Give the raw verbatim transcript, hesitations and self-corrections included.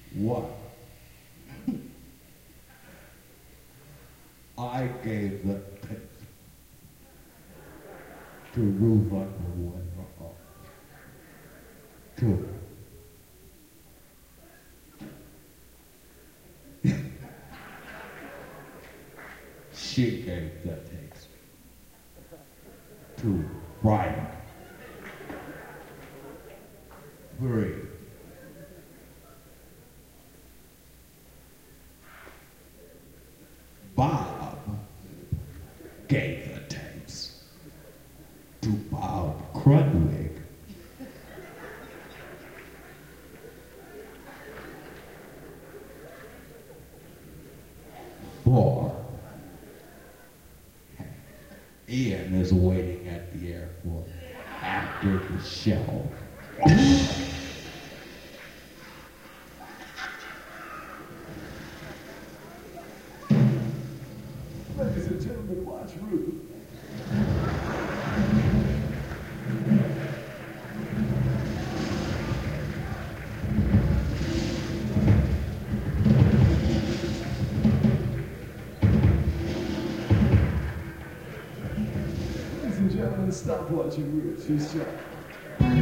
What? I gave the tip to Ruth Underwood. To she gave the tapes to Brian. Three. Bob gave the tapes to Bob Crudwig. Four. Ian is waiting at the airport after the show. Ladies and gentlemen, watch Ruth. Ladies and gentlemen, stop watching Ruth. She's shot.